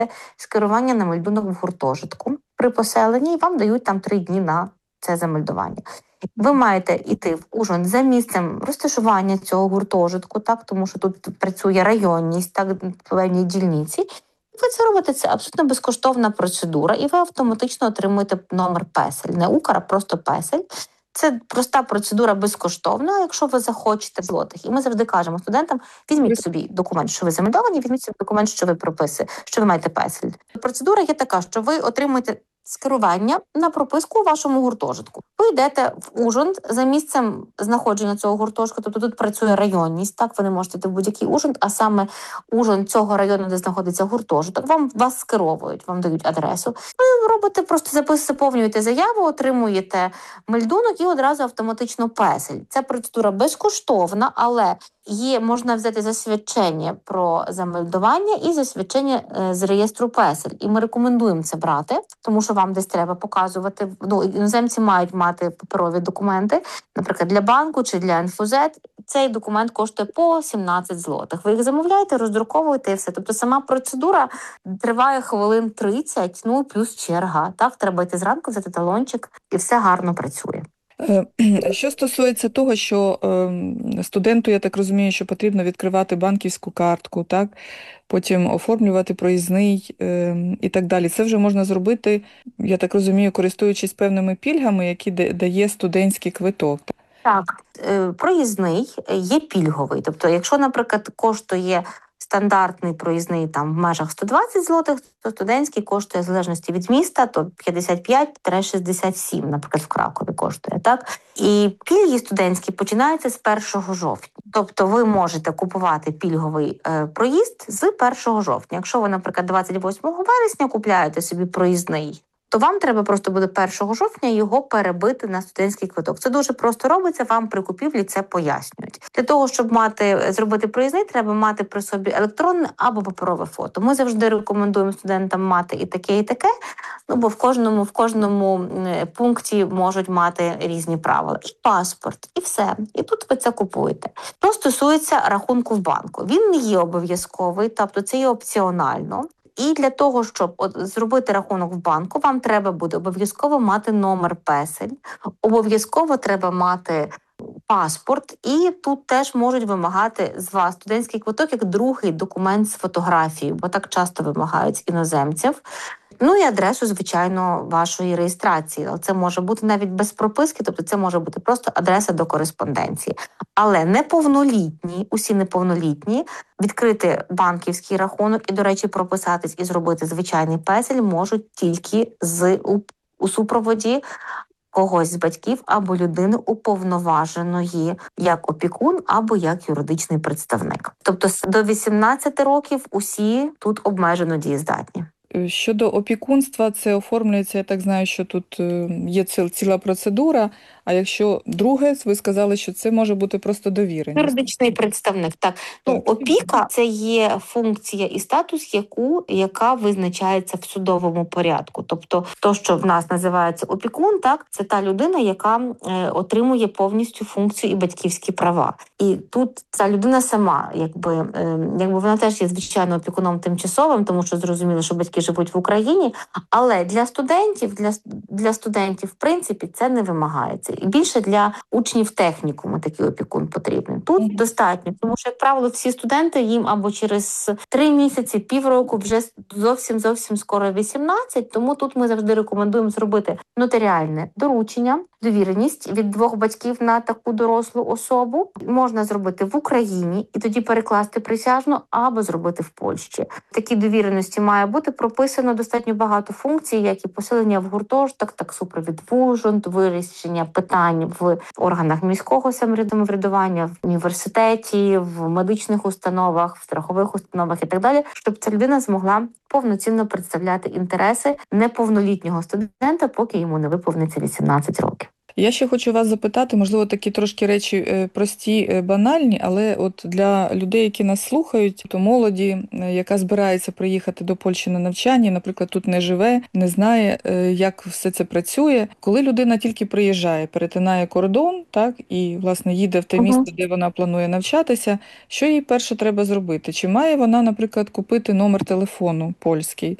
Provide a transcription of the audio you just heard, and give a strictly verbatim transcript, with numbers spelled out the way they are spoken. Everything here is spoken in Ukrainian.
скерування на мельдунок в гуртожитку при поселенні, і вам дають там три дні на це замельдування. Ви маєте йти в Ужгород за місцем розташування цього гуртожитку, так, тому що тут працює районність, так, певні дільниці. Ви це робите, це абсолютно безкоштовна процедура, і ви автоматично отримуєте номер песель. Не Укр, а просто песель. Це проста процедура безкоштовна, якщо ви захочете злотих. І ми завжди кажемо студентам, візьміть собі документ, що ви замельдовані, візьміть собі документ, що ви прописуєте, що ви маєте песель. Процедура є така, що ви отримуєте скерування на прописку у вашому гуртожитку. Ви йдете в Ужгород за місцем знаходження цього гуртожитку, тобто тут працює районність, так, ви не можете йти в будь-який Ужгород, а саме Ужгород цього району, де знаходиться гуртожиток, вам вас скеровують, вам дають адресу. Ви робите, просто запис, заповнюєте заяву, отримуєте мельдунок і одразу автоматично песель. Ця процедура безкоштовна, але є, можна взяти засвідчення про замельдування і засвідчення е, з реєстру песель. І ми рекомендуємо це брати, тому що вам десь треба показувати, ну, іноземці мають мати паперові документи, наприклад, для банку чи для інфозет. Цей документ коштує по сімнадцять злотих. Ви їх замовляєте, роздруковуєте і все. Тобто сама процедура триває хвилин тридцять, ну, плюс черга. Так, треба йти зранку, взяти талончик, і все гарно працює. Що стосується того, що е, студенту, я так розумію, що потрібно відкривати банківську картку, так? Потім оформлювати проїзний е, і так далі. Це вже можна зробити, я так розумію, користуючись певними пільгами, які дає студентський квиток. Так, е, проїзний є пільговий. Тобто, якщо, наприклад, коштує стандартний проїзний там в межах сто двадцять злотих, то студентський коштує в залежності від міста, то п'ятдесят п'ять - шістдесят сім, наприклад, в Кракові коштує, так? І пільги студентські починаються з першого жовтня. Тобто ви можете купувати пільговий е, проїзд з першого жовтня. Якщо ви, наприклад, двадцять восьмого вересня купляєте собі проїзний, то вам треба просто буде першого жовтня його перебити на студентський квиток. Це дуже просто робиться, вам при купівлі це пояснюють. Для того, щоб мати, зробити проїзний, треба мати при собі електронне або паперове фото. Ми завжди рекомендуємо студентам мати і таке, і таке, ну, бо в кожному, в кожному пункті можуть мати різні правила. І паспорт, і все. І тут ви це купуєте. Що стосується рахунку в банку. Він не є обов'язковий, тобто це є опціонально. І для того, щоб от зробити рахунок в банку, вам треба буде обов'язково мати номер песель, обов'язково треба мати паспорт, і тут теж можуть вимагати з вас студентський квиток як другий документ з фотографією, бо так часто вимагають іноземців. Ну і адресу, звичайно, вашої реєстрації. Це може бути навіть без прописки, тобто це може бути просто адреса до кореспонденції. Але неповнолітні, усі неповнолітні, відкрити банківський рахунок і, до речі, прописатись і зробити звичайний песель можуть тільки з у, у супроводі когось з батьків або людини уповноваженої як опікун або як юридичний представник. Тобто до вісімнадцяти років усі тут обмежено дієздатні. Щодо опікунства, це оформлюється, я так знаю, що тут є ціла процедура, а якщо друге, ви сказали, що це може бути просто довіреність. Юридичний представник, так. Ну, опіка – це є функція і статус, яку, яка визначається в судовому порядку. Тобто, то, що в нас називається опікун, так, це та людина, яка е, отримує повністю функцію і батьківські права. І тут ця людина сама, якби, е, якби вона теж є, звичайно, опікуном тимчасовим, тому що зрозуміло, що батьки живуть в Україні, але для студентів, для, для студентів, в принципі, це не вимагається. І більше для учнів технікуму такий опікун потрібний. Тут mm-hmm. достатньо, тому що, як правило, всі студенти їм або через три місяці, півроку, вже зовсім-зовсім скоро вісімнадцять, тому тут ми завжди рекомендуємо зробити нотаріальне доручення, довіреність від двох батьків на таку дорослу особу. Можна зробити в Україні і тоді перекласти присяжну, або зробити в Польщі. Такі довіреності має бути прописано достатньо багато функцій, як і поселення в гуртожиток, так супровід в Ужгород, вирішення питань в органах міського самоврядування, в університеті, в медичних установах, в страхових установах і так далі, щоб ця людина змогла повноцінно представляти інтереси неповнолітнього студента, поки йому не виповниться вісімнадцять років. Я ще хочу вас запитати, можливо, такі трошки речі е, прості, е, банальні, але от для людей, які нас слухають, то молоді, е, яка збирається приїхати до Польщі на навчання, наприклад, тут не живе, не знає, е, як все це працює. Коли людина тільки приїжджає, перетинає кордон, так, і, власне, їде в те Мгм. місто, де вона планує навчатися, що їй перше треба зробити? Чи має вона, наприклад, купити номер телефону польський?